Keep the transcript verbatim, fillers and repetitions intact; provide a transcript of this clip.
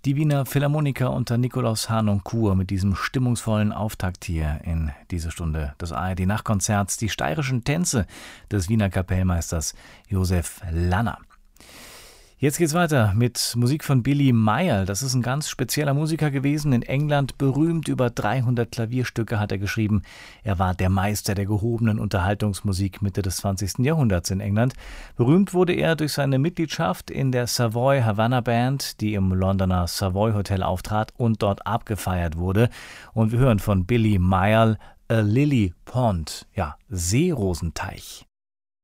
Die Wiener Philharmoniker unter Nikolaus Harnoncourt mit diesem stimmungsvollen Auftakt hier in diese Stunde des A R D-Nachtkonzerts, die steirischen Tänze des Wiener Kapellmeisters Josef Lanner. Jetzt geht's weiter mit Musik von Billy Mayall. Das ist ein ganz spezieller Musiker gewesen, in England berühmt. Über dreihundert Klavierstücke hat er geschrieben. Er war der Meister der gehobenen Unterhaltungsmusik Mitte des zwanzigsten Jahrhunderts in England. Berühmt wurde er durch seine Mitgliedschaft in der Savoy Havana Band, die im Londoner Savoy Hotel auftrat und dort abgefeiert wurde. Und wir hören von Billy Mayall A Lily Pond, ja, Seerosenteich.